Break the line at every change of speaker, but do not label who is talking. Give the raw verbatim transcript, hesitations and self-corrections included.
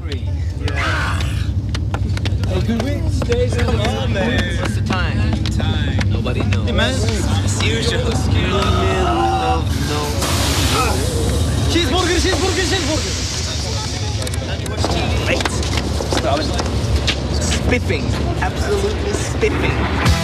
hungry.
Yeah. Come on, man.
What's the time?
Time.
Nobody knows.
Hey, man. As usual.
Middle of no.
Cheeseburger, cheeseburger, cheeseburger.
Wait. Stop. Spiffing. Absolutely spiffing.